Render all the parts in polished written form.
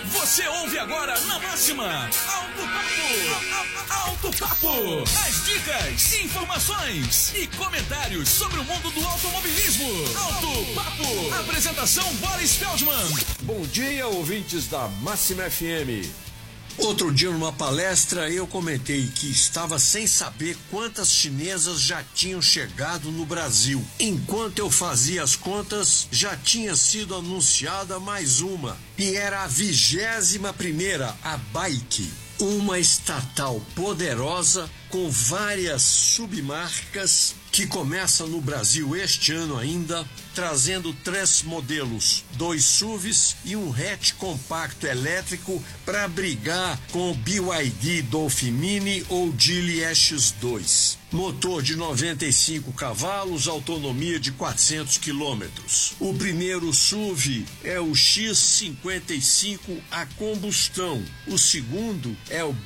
Você ouve agora na Máxima Alto Papo. Alto Papo. As dicas, informações e comentários sobre o mundo do automobilismo. Alto Papo. Apresentação Boris Feldman. Bom dia, ouvintes da Máxima FM. Outro dia, numa palestra, eu comentei que estava sem saber quantas chinesas já tinham chegado no Brasil. Enquanto eu fazia as contas, já tinha sido anunciada mais uma. E era a 21ª, a Bike. Uma estatal poderosa com várias submarcas que começa no Brasil este ano ainda, trazendo 3 modelos, 2 SUVs e um hatch compacto elétrico para brigar com o BYD Dolphin Mini ou Geely EX2. Motor de 95 cavalos, autonomia de 400 quilômetros. O primeiro SUV é o X55 a combustão. O segundo é o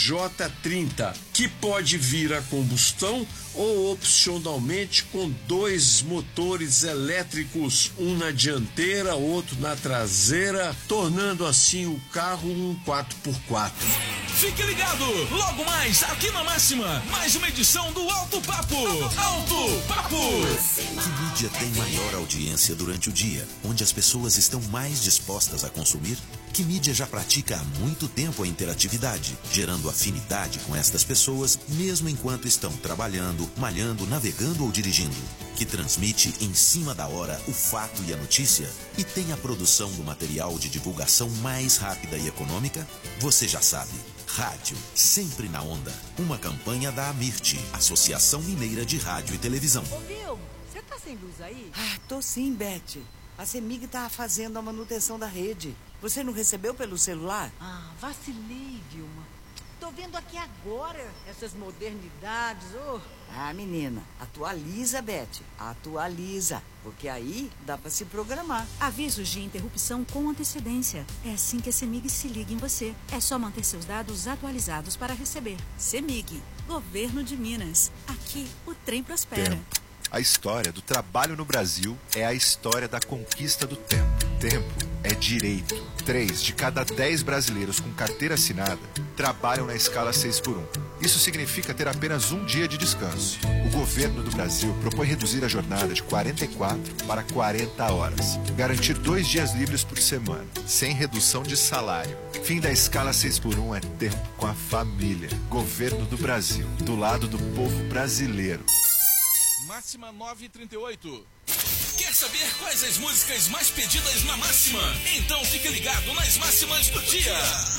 BJ30, que pode vir a combustão ou opcionalmente com 2 motores elétricos, um na dianteira, outro na traseira, tornando assim o carro um 4x4. Fique ligado, logo mais aqui na Máxima, mais uma edição do Alto Papo. Alto Papo. Que mídia tem maior audiência durante o dia, onde as pessoas estão mais dispostas a consumir? Que mídia já pratica há muito tempo a interatividade, gerando afinidade com estas pessoas, mesmo enquanto estão trabalhando, malhando, navegando ou dirigindo? Que transmite em cima da hora o fato e a notícia? E tem a produção do material de divulgação mais rápida e econômica? Você já sabe. Rádio, sempre na onda. Uma campanha da Amirte, Associação Mineira de Rádio e Televisão. Ô, Vilma, você tá sem luz aí? Tô sim, Beth. A CEMIG tá fazendo a manutenção da rede. Você não recebeu pelo celular? Vacilei, Vilma. Tô vendo aqui agora essas modernidades. Menina, atualiza, Beth. Atualiza. Porque aí dá pra se programar. Avisos de interrupção com antecedência. É assim que a CEMIG se liga em você. É só manter seus dados atualizados para receber. CEMIG, Governo de Minas. Aqui o trem prospera. Tempo. A história do trabalho no Brasil é a história da conquista do tempo. Tempo é direito. 3 de cada 10 brasileiros com carteira assinada trabalham na escala 6x1. Isso significa ter apenas um dia de descanso. O governo do Brasil propõe reduzir a jornada de 44 para 40 horas. Garantir 2 dias livres por semana, sem redução de salário. Fim da escala 6x1 é tempo com a família. Governo do Brasil, do lado do povo brasileiro. Máxima 938. Quer saber quais as músicas mais pedidas na Máxima? Então fique ligado nas máximas do dia.